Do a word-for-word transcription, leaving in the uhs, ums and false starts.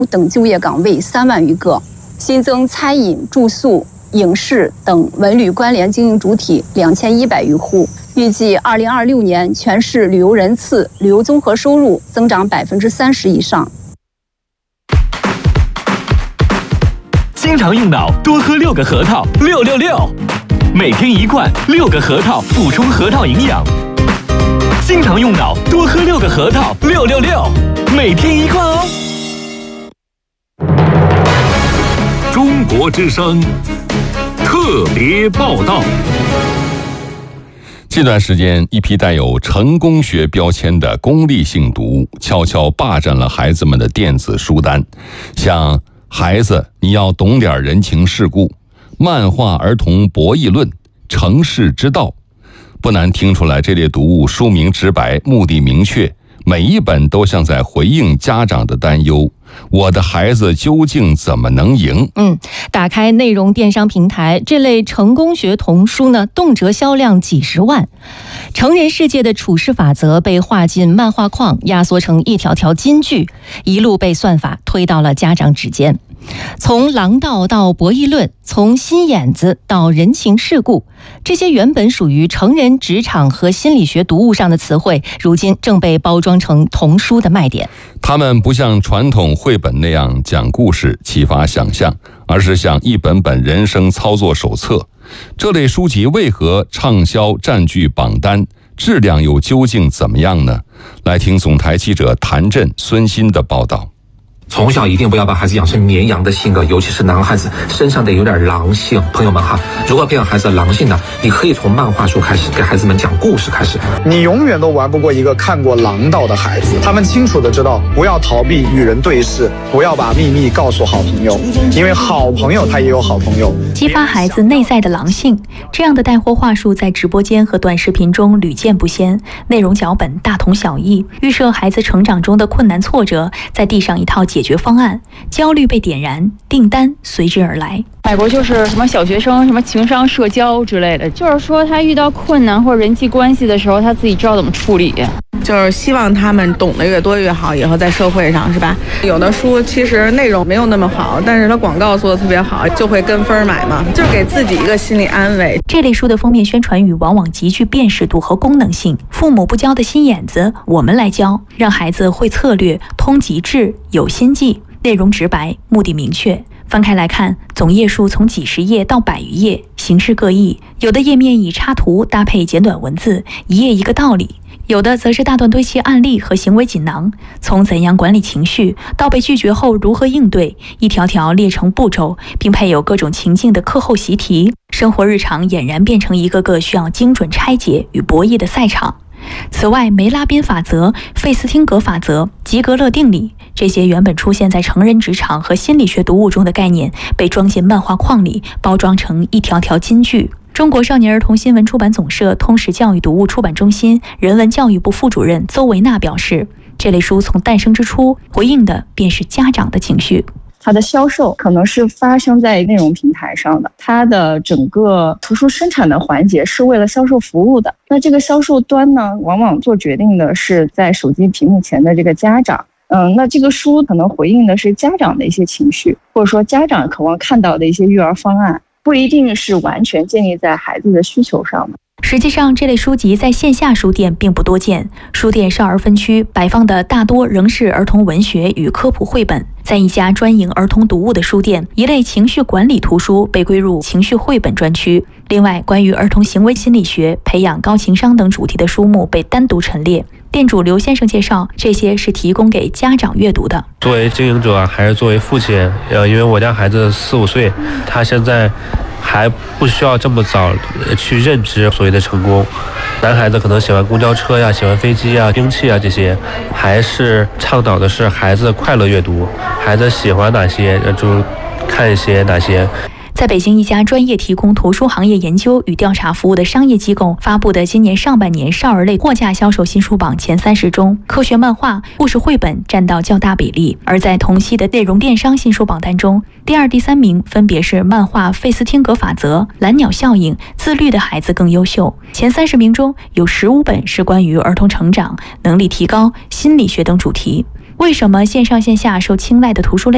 等就业岗位三万余个，新增餐饮、住宿、影视等文旅关联经营主体两千一百余户。预计二零二六年全市旅游人次、旅游综合收入增长百分之三十以上。 经常用脑，多喝六个核桃，六六六，每天一罐，六个核桃补充核桃营养。经常用脑，多喝六个核桃，六六六，每天一罐哦。 中国之声特别报道。 近段时间，一批带有成功学标签的功利性读物悄悄霸占了孩子们的电子书单，像孩子你要懂点人情世故、漫画儿童博弈论、成事之道。不难听出来，这类读物书名直白，目的明确，每一本都像在回应家长的担忧：我的孩子究竟怎么能赢？ 嗯，打开内容电商平台，这类成功学童书呢，动辄销量几十万。成人世界的处事法则被画进漫画框，压缩成一条条金句，一路被算法推到了家长指尖。从狼道到博弈论，从心眼子到人情世故，这些原本属于成人职场和心理学读物上的词汇，如今正被包装成童书的卖点。 他们不像传统绘本那样讲故事启发想象，而是像一本本人生操作手册。这类书籍为何畅销占据榜单，质量又究竟怎么样呢？来听总台记者谭震、孙鑫的报道。 从小一定不要把孩子养成绵羊的性格，尤其是男孩子身上得有点狼性。朋友们哈，如果培养孩子的狼性呢，你可以从漫画书开始，给孩子们讲故事开始。 你永远都玩不过一个看过狼道的孩子，他们清楚的知道不要逃避与人对视，不要把秘密告诉好朋友，因为好朋友他也有好朋友。 激发孩子内在的狼性，这样的带货话术在直播间和短视频中屡见不鲜，内容脚本大同小异，预设孩子成长中的困难挫折，再递上一套解决方案，焦虑被点燃，订单随之而来。 美国就是什么小学生什么情商社交之类的，就是说他遇到困难或者人际关系的时候，他自己知道怎么处理。 就是希望他们懂得越多越好，以后在社会上是吧？有的书其实内容没有那么好，但是它广告做的特别好，就会跟风买嘛，就是给自己一个心理安慰。 这类书的封面宣传语往往极具辨识度和功能性，父母不教的心眼子，我们来教，让孩子会策略、通极致、有心计，内容直白，目的明确。翻开来看，总页数从几十页到百余页，形式各异，有的页面以插图搭配简短文字，一页一个道理。有的则是大段堆砌案例和行为锦囊，从怎样管理情绪到被拒绝后如何应对，一条条列成步骤，并配有各种情境的课后习题。生活日常俨然变成一个个需要精准拆解与博弈的赛场。此外，梅拉宾法则、费斯汀格法则、吉格勒定理，这些原本出现在成人职场和心理学读物中的概念，被装进漫画框里，包装成一条条金句。中国少年儿童新闻出版总社通识教育读物出版中心人文教育部副主任邹维娜表示，这类书从诞生之初回应的便是家长的情绪。 它的销售可能是发生在内容平台上的，它的整个图书生产的环节是为了销售服务的。那这个销售端呢，往往做决定的是在手机屏幕前的这个家长。嗯，那这个书可能回应的是家长的一些情绪，或者说家长渴望看到的一些育儿方案，不一定是完全建立在孩子的需求上的。 实际上，这类书籍在线下书店并不多见，书店少儿分区摆放的大多仍是儿童文学与科普绘本。在一家专营儿童读物的书店，一类情绪管理图书被归入情绪绘本专区。另外，关于儿童行为心理学、培养高情商等主题的书目被单独陈列。店主刘先生介绍，这些是提供给家长阅读的。 作为经营者还是作为父亲，呃，因为我家孩子四五岁，他现在还不需要这么早去认知所谓的成功。男孩子可能喜欢公交车呀，喜欢飞机啊、兵器啊这些，还是倡导的是孩子快乐阅读，孩子喜欢哪些就看一些哪些。 在北京一家专业提供图书行业研究与调查服务的商业机构发布的今年上半年少儿类货架销售新书榜前三十中，科学漫画、故事绘本占到较大比例。而在同期的内容电商新书榜单中，第二、第三名分别是漫画《费斯汀格法则》、蓝鸟效应、自律的孩子更优秀。前三十名中有十五本是关于儿童成长、能力提高、心理学等主题。为什么线上线下受青睐的图书类